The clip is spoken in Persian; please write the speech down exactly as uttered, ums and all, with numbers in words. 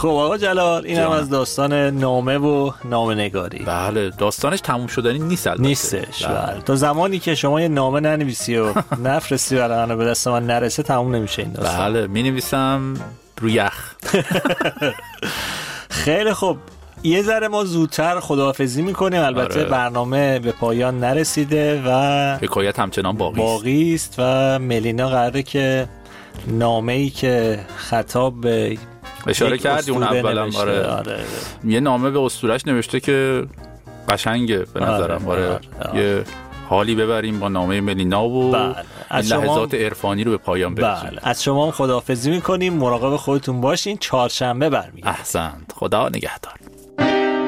خب آقا جلال، این هم از داستان نامه و نامه‌نگاری. بله، داستانش تموم شدنی نیست البته. نیستش. بله. تا زمانی که شما یه نامه ننویسی و نفرستی برای من به دست من نرسه تموم نمیشه این داستان. بله، می‌نویسم رو یخ. خیلی خوب، یه ذره ما زودتر خداحافظی میکنیم. البته آره. برنامه به پایان نرسیده و حکایت همچنان باقی است. باقی است و ملینا قراره که نامه‌ای که خطاب به اشاره کردی اون اولم آره. آره یه نامه به اسطوره‌اش نوشته که قشنگه به نظرم. آره, آره. آره. یه حالی ببریم با نامه ملینا و بله. این لحظات عرفانی رو به پایان برسونیم. بله. از شما هم خداحافظی میکنیم. مراقب خودتون باشین. چهارشنبه برمیگردیم. احسنت. خدا نگهدار.